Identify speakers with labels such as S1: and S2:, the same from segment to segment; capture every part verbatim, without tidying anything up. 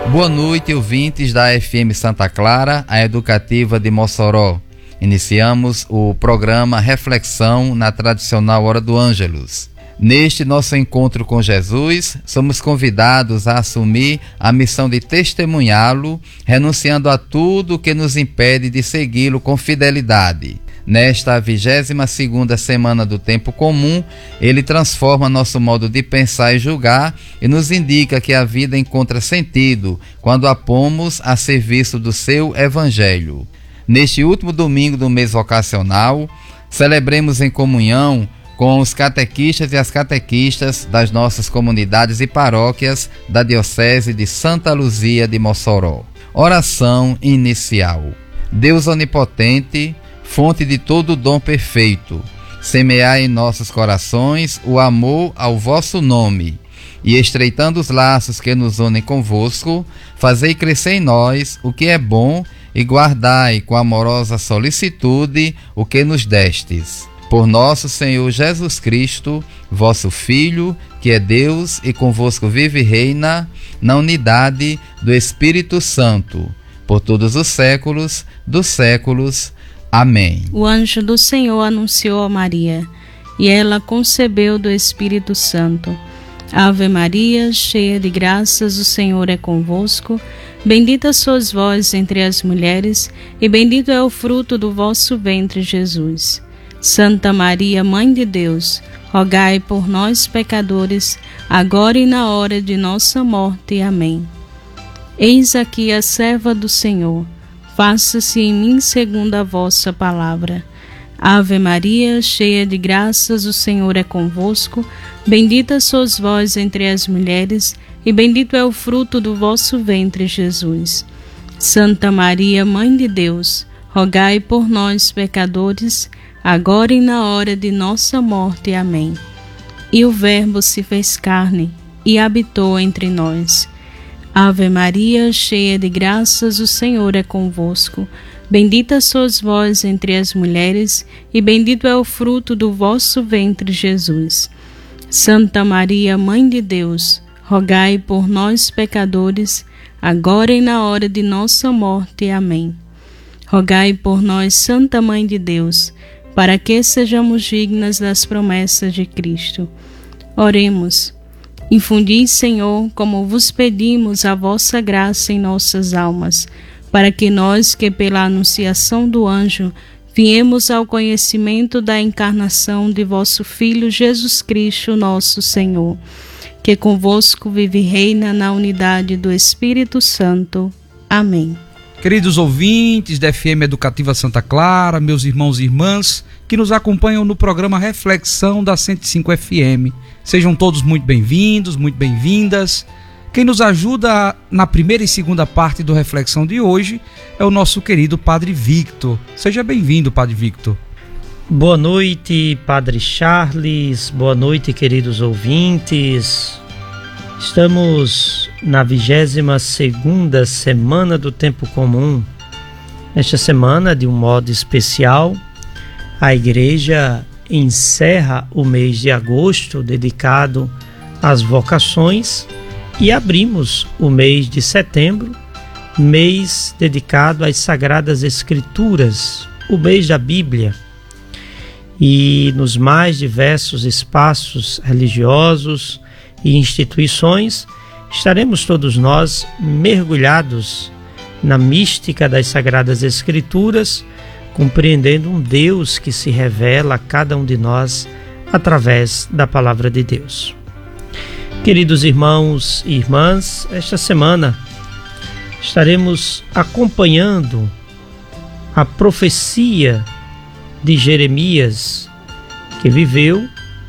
S1: Boa noite, ouvintes da F M Santa Clara, a educativa de Mossoró. Iniciamos o programa Reflexão na tradicional Hora do Ângelus. Neste nosso encontro com Jesus, somos convidados a assumir a missão de testemunhá-lo, renunciando a tudo que nos impede de segui-lo com fidelidade. Nesta vigésima segunda semana do tempo comum, ele transforma nosso modo de pensar e julgar e nos indica que a vida encontra sentido quando a pomos a serviço do seu Evangelho. Neste último domingo do mês vocacional, celebremos em comunhão com os catequistas e as catequistas das nossas comunidades e paróquias da Diocese de Santa Luzia de Mossoró. Oração inicial. Deus onipotente, fonte de todo dom perfeito, semeai em nossos corações o amor ao vosso nome, e estreitando os laços que nos unem convosco, fazei crescer em nós o que é bom e guardai com amorosa solicitude o que nos destes. Por nosso Senhor Jesus Cristo, vosso Filho, que é Deus e convosco vive e reina, na unidade do Espírito Santo, por todos os séculos dos séculos. Amém.
S2: O anjo do Senhor anunciou a Maria, e ela concebeu do Espírito Santo. Ave Maria, cheia de graças, o Senhor é convosco. Bendita sois vós entre as mulheres, e bendito é o fruto do vosso ventre, Jesus. Santa Maria, Mãe de Deus, rogai por nós, pecadores, agora e na hora de nossa morte. Amém. Eis aqui a serva do Senhor. Faça-se em mim segundo a vossa palavra. Ave Maria, cheia de graças, o Senhor é convosco. Bendita sois vós entre as mulheres, e bendito é o fruto do vosso ventre, Jesus. Santa Maria, Mãe de Deus, rogai por nós, pecadores, agora e na hora de nossa morte. Amém. E o Verbo se fez carne e habitou entre nós. Ave Maria, cheia de graças, o Senhor é convosco. Bendita sois vós entre as mulheres, e bendito é o fruto do vosso ventre, Jesus. Santa Maria, Mãe de Deus, rogai por nós, pecadores, agora e na hora de nossa morte. Amém. Rogai por nós, Santa Mãe de Deus, para que sejamos dignas das promessas de Cristo. Oremos. Infundi, Senhor, como vos pedimos, a vossa graça em nossas almas, para que nós, que pela anunciação do anjo, viemos ao conhecimento da encarnação de vosso Filho Jesus Cristo, nosso Senhor, que convosco vive e reina na unidade do Espírito Santo. Amém.
S3: Queridos ouvintes da F M Educativa Santa Clara, meus irmãos e irmãs que nos acompanham no programa Reflexão da cento e cinco F M, sejam todos muito bem-vindos, muito bem-vindas. Quem nos ajuda na primeira e segunda parte do Reflexão de hoje é o nosso querido Padre Victor. Seja bem-vindo, Padre Victor.
S4: Boa noite, Padre Charles, boa noite, queridos ouvintes. Estamos na vigésima segunda semana do tempo comum. Nesta semana, de um modo especial, a Igreja encerra o mês de agosto dedicado às vocações e abrimos o mês de setembro, mês dedicado às Sagradas Escrituras, o mês da Bíblia. E nos mais diversos espaços religiosos e instituições, estaremos todos nós mergulhados na mística das Sagradas Escrituras, compreendendo um Deus que se revela a cada um de nós através da Palavra de Deus. Queridos irmãos e irmãs, esta semana estaremos acompanhando a profecia de Jeremias, que viveu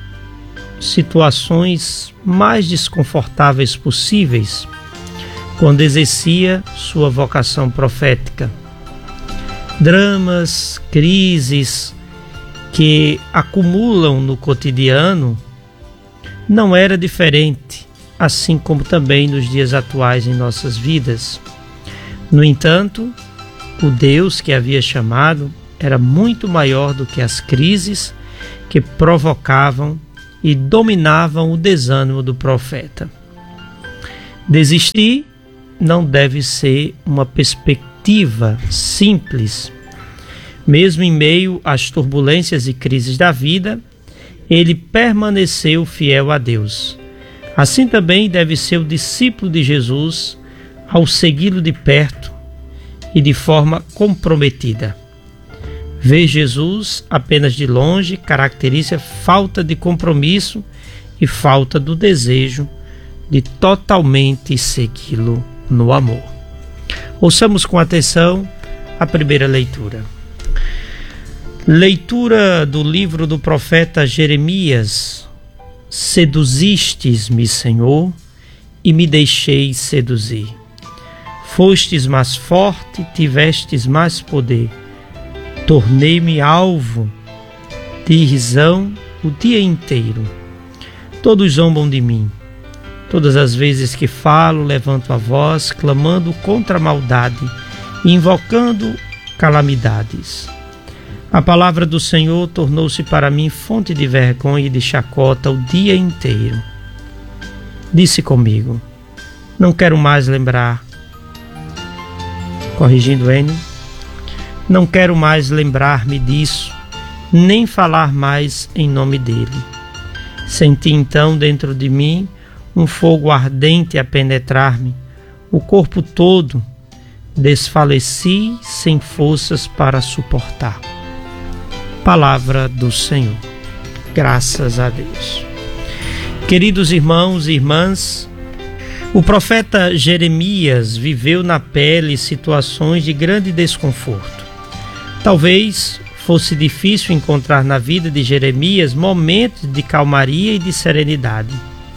S4: situações mais desconfortáveis possíveis quando exercia sua vocação profética. Dramas, crises que acumulam no cotidiano não era diferente, assim como também nos dias atuais em nossas vidas. No entanto, o Deus que havia chamado era muito maior do que as crises que provocavam e dominavam o desânimo do profeta. Desistir não deve ser uma perspectiva simples. Mesmo em meio às turbulências e crises da vida, ele permaneceu fiel a Deus. Assim também deve ser o discípulo de Jesus ao segui-lo de perto e de forma comprometida. Ver Jesus apenas de longe caracteriza falta de compromisso e falta do desejo de totalmente segui-lo no amor. Ouçamos com atenção a primeira leitura. Leitura do livro do profeta Jeremias. Seduzistes-me, Senhor, e me deixei seduzir. Fostes mais forte, tivestes mais poder. Tornei-me alvo de irrisão o dia inteiro. Todos zombam de mim. Todas as vezes que falo, levanto a voz, clamando contra a maldade e invocando calamidades. A palavra do Senhor tornou-se para mim fonte de vergonha e de chacota o dia inteiro. Disse comigo: não quero mais lembrar. Corrigindo Enio, não quero mais lembrar-me disso, nem falar mais em nome dele. Senti então dentro de mim um fogo ardente a penetrar-me, o corpo todo. Desfaleci sem forças para suportar. Palavra do Senhor. Graças a Deus. Queridos irmãos e irmãs, o profeta Jeremias viveu na pele situações de grande desconforto. Talvez fosse difícil encontrar na vida de Jeremias momentos de calmaria e de serenidade.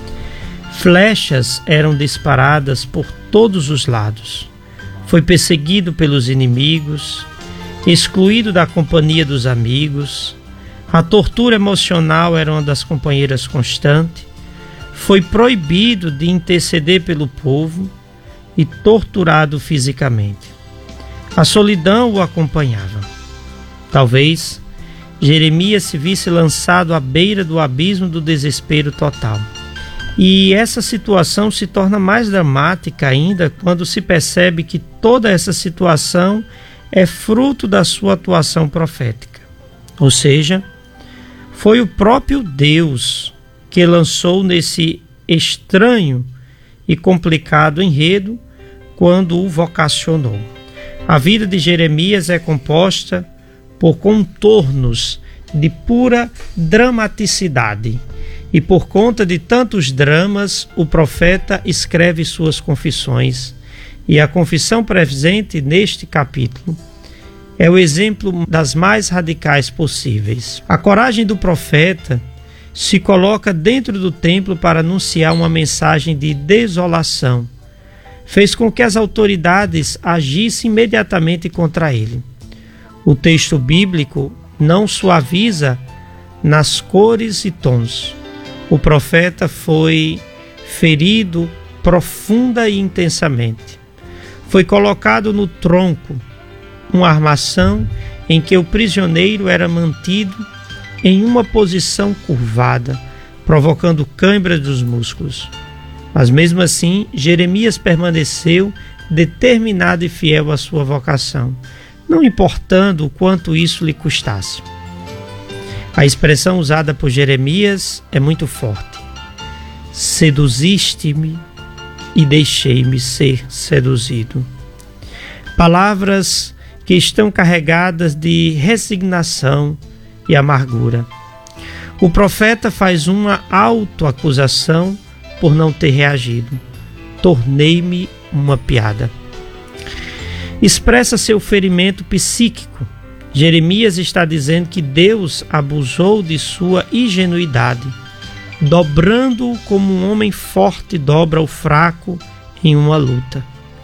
S4: Flechas eram disparadas por todos os lados. Foi perseguido pelos inimigos, excluído da companhia dos amigos. A tortura emocional era uma das companheiras constantes. Foi proibido de interceder pelo povo e torturado fisicamente. A solidão o acompanhava. Talvez Jeremias se visse lançado à beira do abismo do desespero total. E essa situação se torna mais dramática ainda quando se percebe que toda essa situação é fruto da sua atuação profética. Ou seja, foi o próprio Deus que lançou nesse estranho e complicado enredo quando o vocacionou. A vida de Jeremias é composta por contornos de pura dramaticidade. E por conta de tantos dramas, o profeta escreve suas confissões. E a confissão presente neste capítulo é o exemplo das mais radicais possíveis. A coragem do profeta se coloca dentro do templo para anunciar uma mensagem de desolação. Fez com que as autoridades agissem imediatamente contra ele. O texto bíblico não suaviza nas cores e tons. O profeta foi ferido profunda e intensamente. Foi colocado no tronco, uma armação em que o prisioneiro era mantido em uma posição curvada, provocando câimbras dos músculos. Mas mesmo assim, Jeremias permaneceu determinado e fiel à sua vocação, não importando o quanto isso lhe custasse. A expressão usada por Jeremias é muito forte. Seduziste-me e deixei-me ser seduzido. Palavras que estão carregadas de resignação e amargura. O profeta faz uma autoacusação por não ter reagido. Tornei-me uma piada. Expressa seu ferimento psíquico. Jeremias está dizendo que Deus abusou de sua ingenuidade, dobrando-o como um homem forte dobra o fraco em uma luta.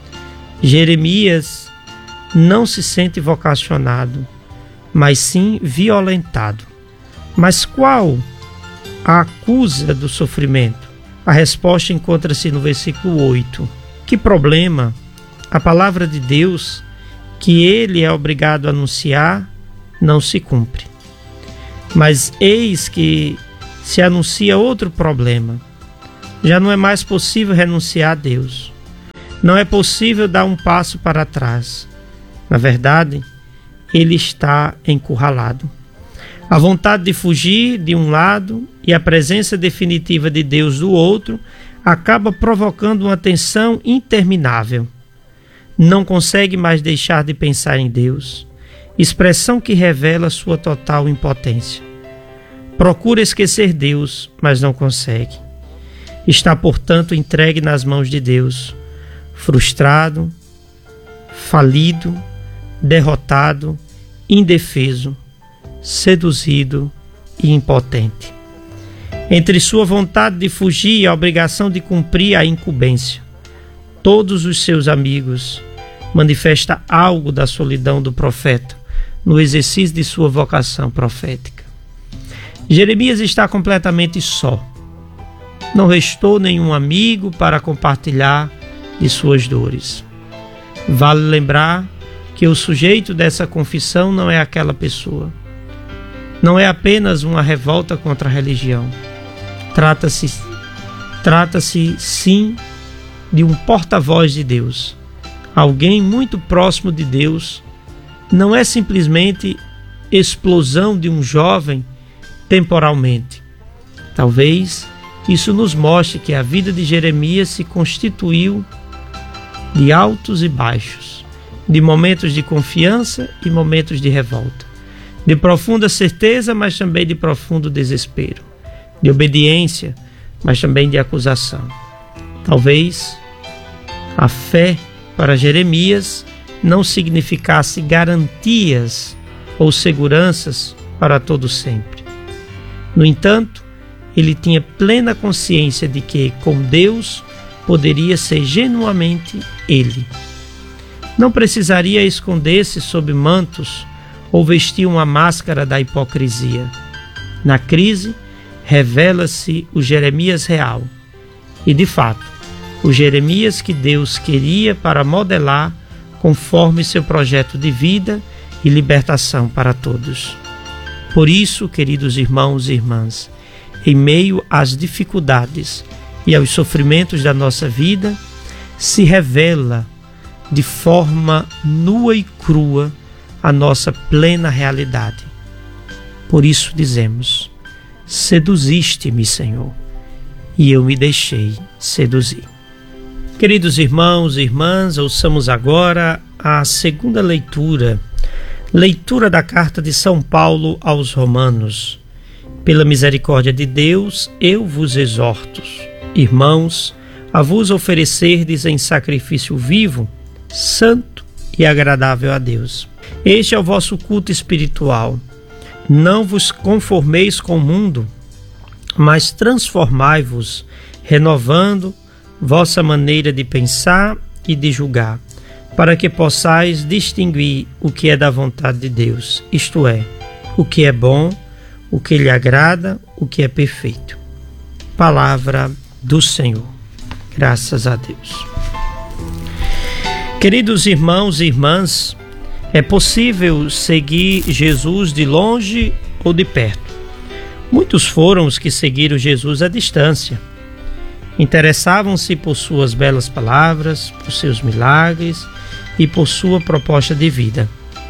S4: Jeremias não se sente vocacionado, mas sim violentado. Mas qual a acusa do sofrimento? A resposta encontra-se no versículo oito. Que problema? A palavra de Deus, que ele é obrigado a anunciar, não se cumpre. Mas eis que se anuncia outro problema. Já não é mais possível renunciar a Deus. Não é possível dar um passo para trás. Na verdade, ele está encurralado. A vontade de fugir de um lado e a presença definitiva de Deus do outro acaba provocando uma tensão interminável. Não consegue mais deixar de pensar em Deus, expressão que revela sua total impotência. Procura esquecer Deus, mas não consegue. Está, portanto, entregue nas mãos de Deus, frustrado, falido, derrotado, indefeso, seduzido e impotente. Entre sua vontade de fugir e a obrigação de cumprir a incumbência, todos os seus amigos manifestam algo da solidão do profeta no exercício de sua vocação profética. Jeremias está completamente só. Não restou nenhum amigo para compartilhar de suas dores. Vale lembrar que o sujeito dessa confissão não é aquela pessoa. Não é apenas uma revolta contra a religião. Trata-se, trata-se sim, de um porta-voz de Deus. Alguém muito próximo de Deus. Não é simplesmente explosão de um jovem temporalmente. Talvez isso nos mostre que a vida de Jeremias se constituiu de altos e baixos, de momentos de confiança e momentos de revolta, de profunda certeza, mas também de profundo desespero, de obediência, mas também de acusação. Talvez a fé para Jeremias não significasse garantias ou seguranças para todo sempre. No entanto, ele tinha plena consciência de que, com Deus, poderia ser genuinamente ele. Não precisaria esconder-se sob mantos ou vestir uma máscara da hipocrisia. Na crise, revela-se o Jeremias real. E, de fato, o Jeremias que Deus queria para modelar conforme seu projeto de vida e libertação para todos. Por isso, queridos irmãos e irmãs, em meio às dificuldades e aos sofrimentos da nossa vida, se revela de forma nua e crua a nossa plena realidade. Por isso dizemos: seduziste-me, Senhor, e eu me deixei seduzir. Queridos irmãos e irmãs, ouçamos agora a segunda leitura, leitura da carta de São Paulo aos Romanos. Pela misericórdia de Deus, eu vos exorto, irmãos, a vos oferecerdes em sacrifício vivo, santo e agradável a Deus. Este é o vosso culto espiritual. Não vos conformeis com o mundo, mas transformai-vos, renovando vossa maneira de pensar e de julgar, para que possais distinguir o que é da vontade de Deus, isto é, o que é bom, o que lhe agrada, o que é perfeito. Palavra do Senhor. Graças a Deus. Queridos irmãos e irmãs, é possível seguir Jesus de longe ou de perto. Muitos foram os que seguiram Jesus à distância. Interessavam-se por suas belas palavras, por seus milagres e por sua proposta de vida.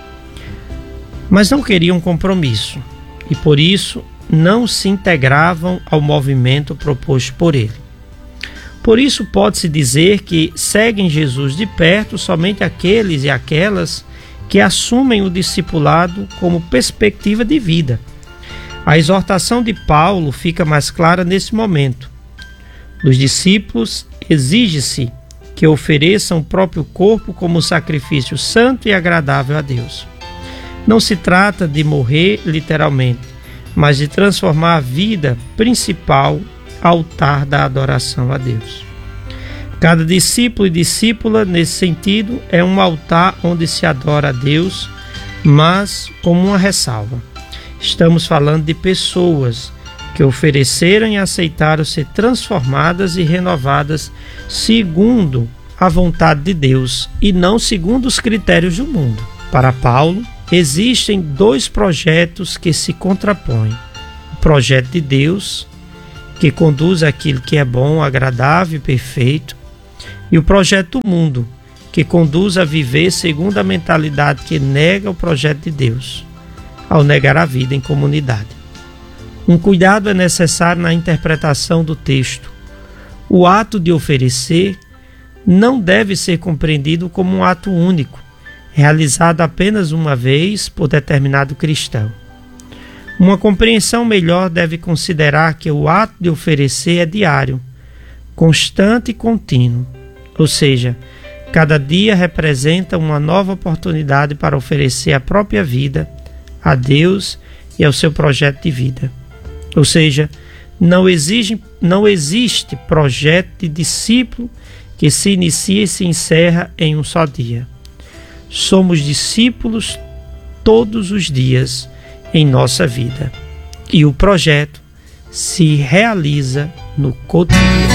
S4: Mas não queriam compromisso e, por isso, não se integravam ao movimento proposto por ele. Por isso, pode-se dizer que seguem Jesus de perto somente aqueles e aquelas que assumem o discipulado como perspectiva de vida. A exortação de Paulo fica mais clara nesse momento. Dos discípulos, exige-se que ofereçam o próprio corpo como sacrifício santo e agradável a Deus. Não se trata de morrer literalmente, mas de transformar a vida principal altar da adoração a Deus. Cada discípulo e discípula, nesse sentido, é um altar onde se adora a Deus, mas como uma ressalva. Estamos falando de pessoas que ofereceram e aceitaram ser transformadas e renovadas segundo a vontade de Deus e não segundo os critérios do mundo. Para Paulo, existem dois projetos que se contrapõem. O projeto de Deus, que conduz àquilo que é bom, agradável e perfeito, E o projeto do mundo, que conduz a viver segundo a mentalidade que nega o projeto de Deus, ao negar a vida em comunidade. Um cuidado é necessário na interpretação do texto. O ato de oferecer não deve ser compreendido como um ato único, realizado apenas uma vez por determinado cristão. Uma compreensão melhor deve considerar que o ato de oferecer é diário, constante e contínuo, ou seja, cada dia representa uma nova oportunidade para oferecer a própria vida a Deus e ao seu projeto de vida. Ou seja, não, exige, não existe projeto de discípulo que se inicia e se encerra em um só dia. Somos discípulos todos os dias em nossa vida. E o projeto se realiza no cotidiano.